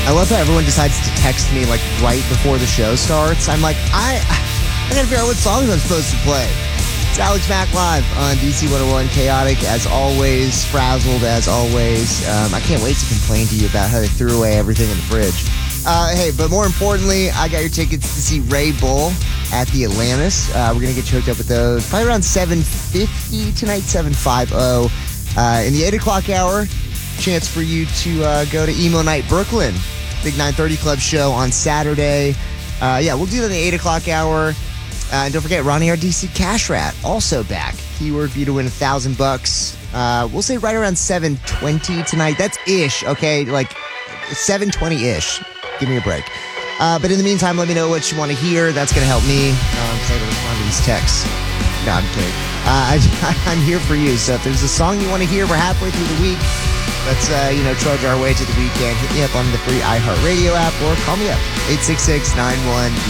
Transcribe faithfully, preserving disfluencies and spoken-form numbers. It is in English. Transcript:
I love how everyone decides to text me like right before the show starts. I'm like, I, I gotta figure out what songs I'm supposed to play. It's Alex Mack live on D C one oh one. Chaotic as always, frazzled as always. Um, I can't wait to complain to you about how they threw away everything in the fridge. Uh, hey, but more importantly, I got your tickets to see Ray Bull at the Atlantis. Uh, we're gonna get you hooked up with those probably around seven fifty tonight, seven fifty. Uh, in the eight o'clock hour, chance for you to uh, go to Emo Night Brooklyn. Big nine thirty Club show on Saturday. Uh, yeah, we'll do that in the eight o'clock hour. Uh, and don't forget, Ronnie R D C Cash Rat, also back. Keyword for you to win a thousand bucks. Uh, we'll say right around seven twenty tonight. That's ish, okay? Like seven twenty-ish. Give me a break. Uh, but in the meantime, let me know what you want to hear. That's going to help me. Um, so I can respond to these texts. No, I'm kidding. Uh, I, I'm here for you. So if there's a song you want to hear, we're halfway through the week. Let's, uh, you know, trudge our way to the weekend. Hit me up on the free iHeartRadio app or call me up. eight six six, nine one, D